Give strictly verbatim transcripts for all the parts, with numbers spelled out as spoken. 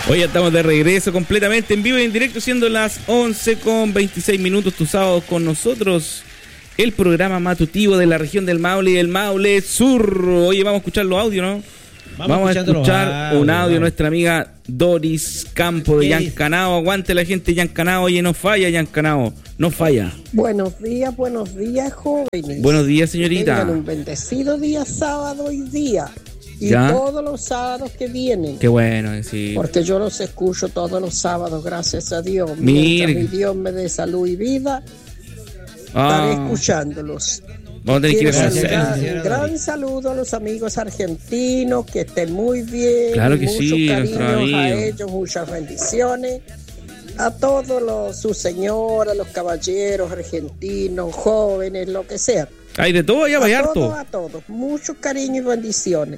Hoy ya estamos de regreso completamente en vivo y en directo, siendo las once con veintiséis minutos, tus sábados con nosotros. El programa matutivo de la región del Maule y del Maule Sur. Oye, vamos a escuchar los audios, ¿no? Vamos, vamos a escuchar audios, un audio de nuestra amiga Doris Campo de Yancanao. Aguante la gente de Yancanao. Oye, no falla Yancanao, no falla. Buenos días, buenos días, jóvenes. Buenos días, señorita. Tengan un bendecido día sábado hoy día. Y ¿ya? Todos los sábados que vienen. Qué bueno, sí. Porque yo los escucho todos los sábados, gracias a Dios. Mire. Mientras mi Dios me dé salud y vida, ah. estaré escuchándolos. Vamos a tener que ir a un gran saludo a los amigos argentinos, que estén muy bien. Claro que muchos sí, cariños nuestro a ellos, muchas bendiciones. A todos los, sus señoras, los caballeros argentinos, jóvenes, lo que sea. Hay de todo allá, vaya harto. A todos, a todos, muchos cariños y bendiciones.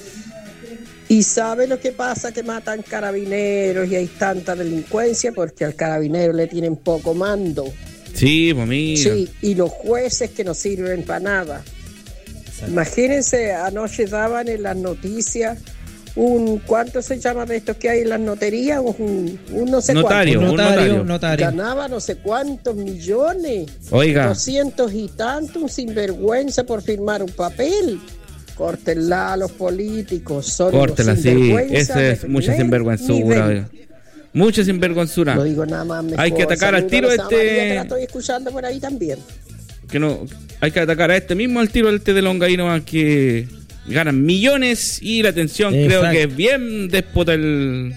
Y sabe lo que pasa, que matan carabineros y hay tanta delincuencia porque al carabinero le tienen poco mando. Sí, pues mira. Sí, y los jueces que no sirven para nada. Exacto. Imagínense, anoche daban en las noticias un, ¿cuánto se llama de estos que hay en las noterías? Un, un no sé notario, cuánto. Un notario, notario. Ganaba no sé cuántos millones. Oiga. Doscientos y tanto, un sinvergüenza por firmar un papel. Córtenla a los políticos. Son Córtela, sí. Esa es de mucha sinvergüenzura. Mucha sinvergüenzura. No digo nada más. Hay que atacar al tiro a este. Que la estoy escuchando por ahí también. Que no, hay que atacar a este mismo al tiro, al este de Longaví, que ganan millones y la atención. Exacto. Creo que es bien déspota el.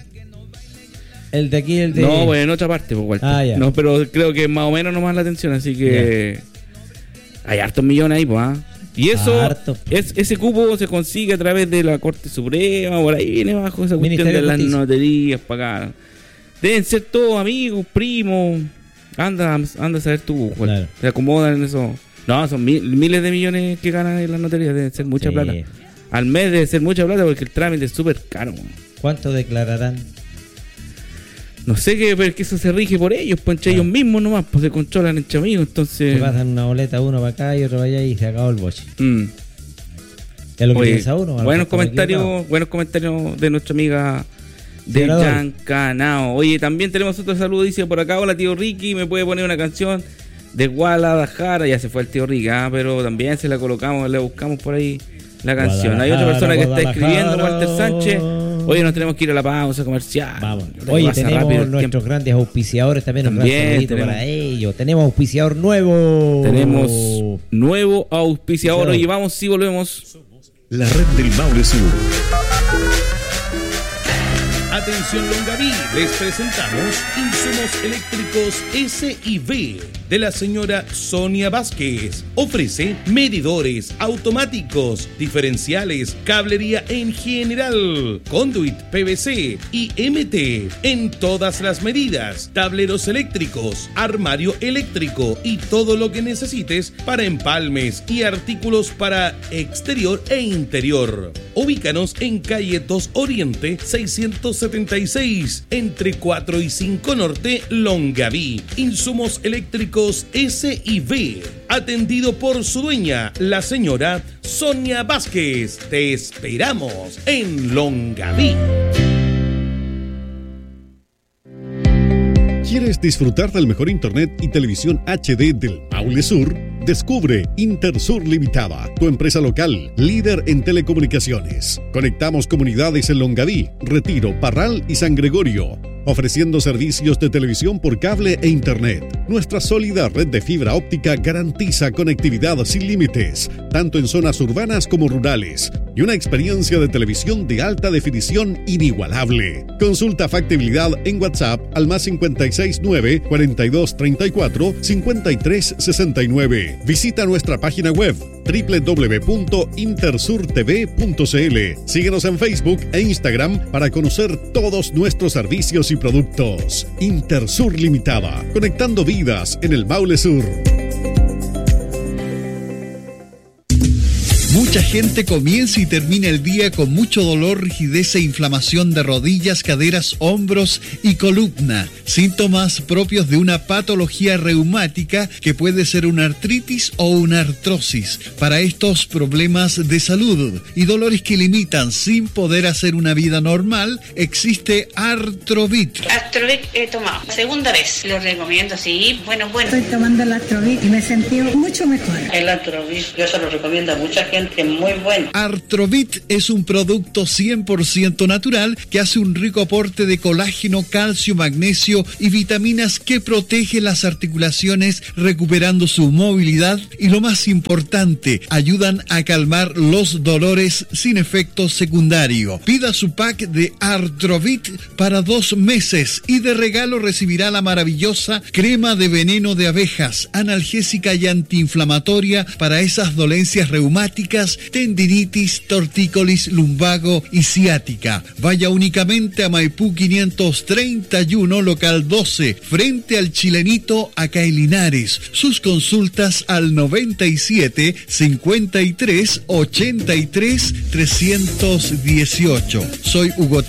El de aquí, el de. No, bueno, en otra parte, pues, ah, ya. No, pero creo que más o menos nomás la atención, así que. Ya. Hay hartos millones ahí, pues, ¿ah? Y eso, es, ese cupo se consigue a través de la Corte Suprema, por ahí viene bajo esa cuestión de las notarías pagadas. Deben ser todos amigos, primos. Anda, anda a saber tú, pues, claro. Se acomodan en eso. No, son mil, miles de millones que ganan en las notarías, deben ser mucha sí. plata. Al mes debe ser mucha plata porque el trámite es súper caro. ¿Cuánto declararán? No sé qué, pero es que eso se rige por ellos, pues entre ah. ellos mismos nomás, pues se controlan entre amigos, entonces. Se pasan una boleta uno para acá y otro para allá y se acabó el boche. Mm. Es lo que Oye, piensa uno. Buenos comentarios, buenos comentarios de nuestra amiga de Yancanao. Oye, también tenemos otro saludo, dice por acá, hola tío Ricky, me puede poner una canción de Guadalajara. Ya se fue el tío Ricky, ¿eh? Pero también se la colocamos, le buscamos por ahí la canción. Hay otra persona que está escribiendo, Walter Sánchez. Oye, nos tenemos que ir a la pausa comercial. Vamos. Oye, tenemos nuestros tiempo. Grandes auspiciadores también. También un tenemos, para ellos. Tenemos auspiciador nuevo. Tenemos nuevo auspiciador. Oye, vamos, sí, volvemos. La red del Maule Sur. Atención Longaví, les presentamos insumos eléctricos S y V de la señora Sonia Vázquez. Ofrece medidores automáticos, diferenciales, cablería en general, conduit P V C y M T en todas las medidas, tableros eléctricos, armario eléctrico y todo lo que necesites para empalmes y artículos para exterior e interior. Ubícanos en calle dos Oriente seiscientos setenta y seis, entre cuatro y cinco Norte, Longaví. Insumos eléctricos S y V. Atendido por su dueña, la señora Sonia Vázquez. Te esperamos en Longaví. ¿Quieres disfrutar del mejor internet y televisión H D del Maule Sur? Descubre Intersur Limitada, tu empresa local, líder en telecomunicaciones. Conectamos comunidades en Longaví, Retiro, Parral y San Gregorio, ofreciendo servicios de televisión por cable e internet. Nuestra sólida red de fibra óptica garantiza conectividad sin límites, tanto en zonas urbanas como rurales, y una experiencia de televisión de alta definición inigualable. Consulta factibilidad en WhatsApp al más cincuenta y seis nueve, cuarenta y dos treinta y cuatro, cincuenta y tres sesenta y nueve. Visita nuestra página web doble u doble u doble u punto intersur t v punto c l. Síguenos en Facebook e Instagram para conocer todos nuestros servicios y productos. Intersur Limitada, conectando vidas en el Maule Sur. Mucha gente comienza y termina el día con mucho dolor, rigidez e inflamación de rodillas, caderas, hombros y columna. Síntomas propios de una patología reumática que puede ser una artritis o una artrosis. Para estos problemas de salud y dolores que limitan sin poder hacer una vida normal, existe Artrovit. Artrovit he tomado segunda vez. Lo recomiendo, sí. Bueno, bueno. Estoy tomando el Artrovit y me he sentido mucho mejor. El Artrovit yo se lo recomiendo a mucha gente, muy bueno. Artrovit es un producto cien por ciento natural que hace un rico aporte de colágeno, calcio, magnesio y vitaminas que protege las articulaciones recuperando su movilidad y, lo más importante, ayudan a calmar los dolores sin efecto secundario. Pida su pack de Artrovit para dos meses y de regalo recibirá la maravillosa crema de veneno de abejas, analgésica y antiinflamatoria para esas dolencias reumáticas, tendinitis, tortícolis, lumbago y ciática. Vaya únicamente a Maipú quinientos treinta y uno, local doce, frente al Chilenito, acá en Linares. Sus consultas al noventa y siete, cincuenta y tres, ochenta y tres, trescientos dieciocho. Soy Hugo